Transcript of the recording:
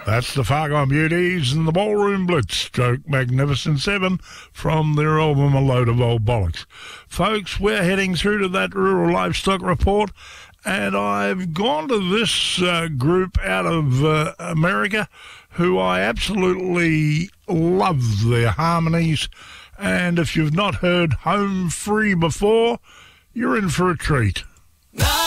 That's the Fargo Beauties and the Ballroom Blitz, stroke Magnificent Seven, from their album A Load of Old Bollocks. Folks, we're heading through to that rural livestock report, and I've gone to this group out of America who I absolutely love their harmonies, and if you've not heard Home Free before, you're in for a treat.